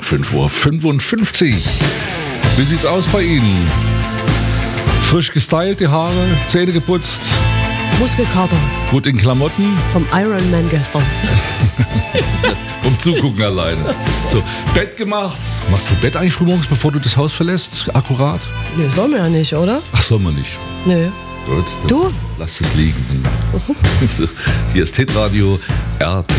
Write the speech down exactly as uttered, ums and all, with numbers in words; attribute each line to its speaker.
Speaker 1: fünf Uhr fünfundfünfzig. Wie sieht's aus bei Ihnen? Frisch gestylt, die Haare, Zähne geputzt,
Speaker 2: Muskelkater
Speaker 1: gut in Klamotten,
Speaker 2: vom Ironman gestern.
Speaker 1: um Zugucken alleine. So, Bett gemacht. Machst du Bett eigentlich frühmorgens, bevor du das Haus verlässt? Akkurat?
Speaker 2: Nee, soll man ja nicht, oder?
Speaker 1: Ach, soll man nicht.
Speaker 2: Nee.
Speaker 1: Gut,
Speaker 2: Du?
Speaker 1: lass es liegen. So, hier ist Hitradio R T.